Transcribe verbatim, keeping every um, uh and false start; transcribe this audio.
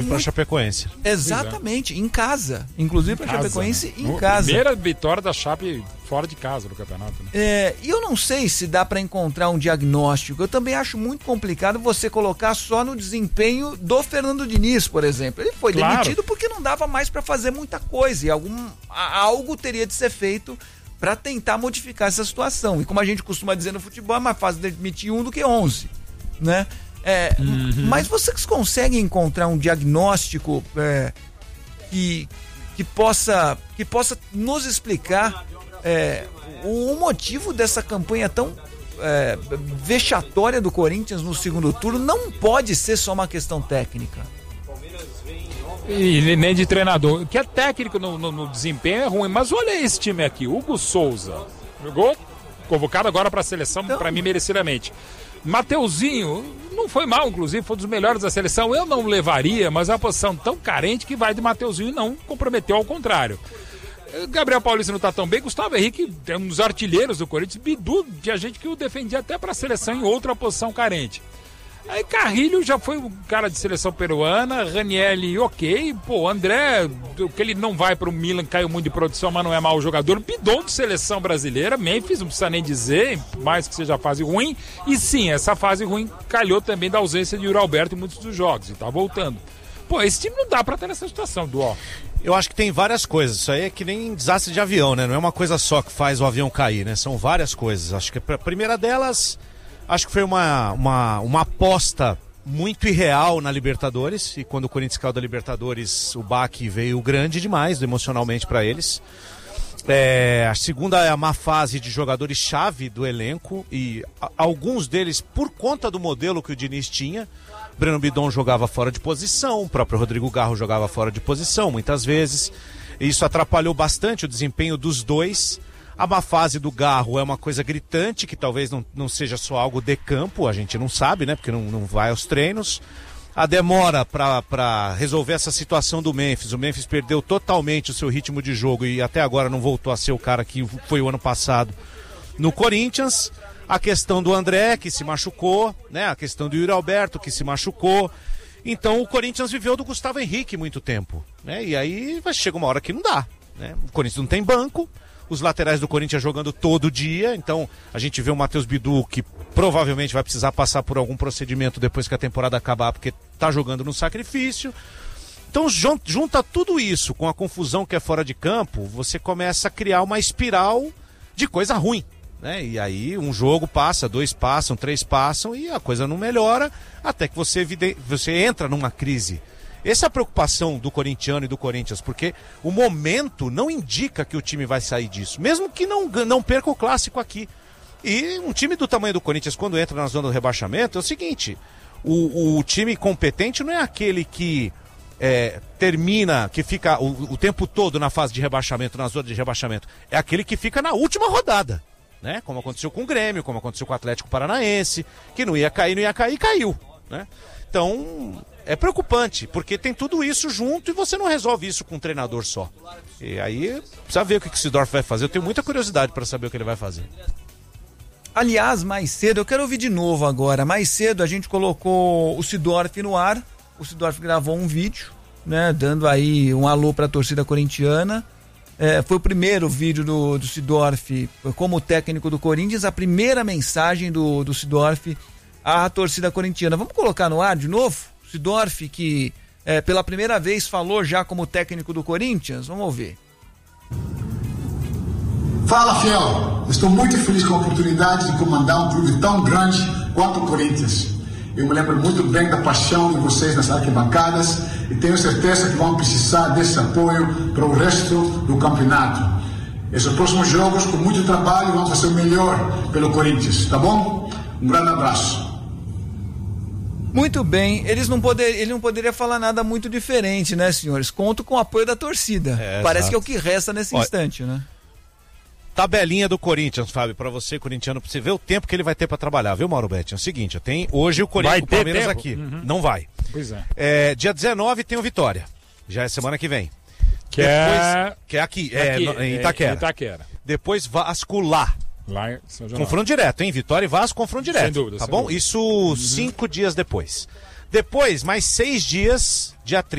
para a Chapecoense. Exatamente, em casa. Inclusive para a Chapecoense né? em casa. Primeira vitória da Chape fora de casa no campeonato. Né? É, e eu não sei se dá para encontrar um diagnóstico. Eu também acho muito complicado você colocar só no desempenho do Fernando Diniz, por exemplo. Ele foi claro. demitido porque não dava mais para fazer muita coisa. E algum, algo teria de ser feito para tentar modificar essa situação. E como a gente costuma dizer no futebol, é mais fácil demitir um do que onze, né? É, uhum. Mas vocês conseguem encontrar um diagnóstico é, que, que, possa, que possa nos explicar é, o, o motivo dessa campanha tão é, vexatória do Corinthians no segundo turno? Não pode ser só uma questão técnica. E nem de treinador, que é técnico no, no, no desempenho é ruim, mas olha esse time aqui, Hugo Souza, jogou convocado agora para a seleção, então... para mim merecidamente. Mateuzinho não foi mal, inclusive, foi um dos melhores da seleção. Eu não levaria, mas é uma posição tão carente que vai de Mateuzinho e não comprometeu, ao contrário. Gabriel Paulista não está tão bem. Gustavo Henrique é um dos artilheiros do Corinthians. Bidu, tinha gente que o defendia até para a seleção em outra posição carente. Aí Carrilho já foi um cara de seleção peruana, Ranielli ok, pô, André, que ele não vai pro Milan, caiu muito de produção, mas não é mau jogador, Bidon de seleção brasileira, Memphis, não precisa nem dizer, mais que seja fase ruim, e sim, essa fase ruim calhou também da ausência de Yuri Alberto em muitos dos jogos, e tá voltando. Pô, esse time não dá pra ter nessa situação, Duó. Eu acho que tem várias coisas, isso aí é que nem desastre de avião, né, não é uma coisa só que faz o avião cair, né, são várias coisas, acho que a primeira delas... Acho que foi uma, uma, uma aposta muito irreal na Libertadores, e quando o Corinthians caiu da Libertadores, o baque veio grande demais emocionalmente para eles. É, a segunda é a má fase de jogadores-chave do elenco, e a, alguns deles, por conta do modelo que o Diniz tinha, Breno Bidon jogava fora de posição, o próprio Rodrigo Garro jogava fora de posição muitas vezes, e isso atrapalhou bastante o desempenho dos dois. A má fase do Garro é uma coisa gritante, que talvez não, não seja só algo de campo, a gente não sabe, né? Porque não, não vai aos treinos. A demora para resolver essa situação do Memphis. O Memphis perdeu totalmente o seu ritmo de jogo e até agora não voltou a ser o cara que foi o ano passado no Corinthians. A questão do André, que se machucou, né? A questão do Yuri Alberto, que se machucou. Então o Corinthians viveu do Gustavo Henrique muito tempo, né? E aí chega uma hora que não dá, né? O Corinthians não tem banco. Os laterais do Corinthians jogando todo dia, então a gente vê o Matheus Bidu, que provavelmente vai precisar passar por algum procedimento depois que a temporada acabar, porque tá jogando no sacrifício. Então junta tudo isso com a confusão que é fora de campo, você começa a criar uma espiral de coisa ruim, né? E aí um jogo passa, dois passam, três passam e a coisa não melhora, até que você, você entra numa crise. Essa é a preocupação do corintiano e do Corinthians, porque o momento não indica que o time vai sair disso, mesmo que não, não perca o clássico aqui. E um time do tamanho do Corinthians, quando entra na zona do rebaixamento, é o seguinte, o, o time competente não é aquele que é, termina, que fica o, o tempo todo na fase de rebaixamento, na zona de rebaixamento, é aquele que fica na última rodada, né? Como aconteceu com o Grêmio, como aconteceu com o Atlético Paranaense, que não ia cair, não ia cair, caiu, né? Então... é preocupante, porque tem tudo isso junto e você não resolve isso com um treinador só. E aí, precisa ver o que o Seedorf vai fazer. Eu tenho muita curiosidade para saber o que ele vai fazer. Aliás, mais cedo, eu quero ouvir de novo agora. Mais cedo a gente colocou o Seedorf no ar. O Seedorf gravou um vídeo, né, dando aí um alô para a torcida corintiana. É, foi o primeiro vídeo do, do Seedorf como técnico do Corinthians, a primeira mensagem do, do Seedorf à torcida corintiana. Vamos colocar no ar de novo? Seedorf, que é, pela primeira vez falou já como técnico do Corinthians. Vamos ouvir. Fala, fiel. Estou muito feliz com a oportunidade de comandar um clube tão grande quanto o Corinthians. Eu me lembro muito bem da paixão de vocês nas arquibancadas e tenho certeza que vão precisar desse apoio para o resto do campeonato. Esses próximos jogos, com muito trabalho, vamos fazer o melhor pelo Corinthians, tá bom? Um grande abraço. Muito bem, eles não poder, ele não poderia falar nada muito diferente, né, senhores? Conto com o apoio da torcida. É, parece exato. Que é o que resta nesse Olha, instante, né? Tabelinha do Corinthians, Fábio, pra você, corintiano, pra você ver o tempo que ele vai ter pra trabalhar, viu, Mauro Betti? É o seguinte, tem hoje o Corinthians, o Palmeiras tempo? Aqui. Uhum. Não vai. Pois é. é. Dia dezenove tem o Vitória. Já é semana que vem. Que Depois, é... Que é aqui, é, aqui no, em Itaquera. É, Itaquera. Depois Vasco lá. Lá em São João. Confronto direto, hein? Vitória e Vasco, confronto direto. Sem dúvida. Tá sem bom? Dúvida. Isso uhum. cinco dias depois. Depois, mais seis dias, dia trinta.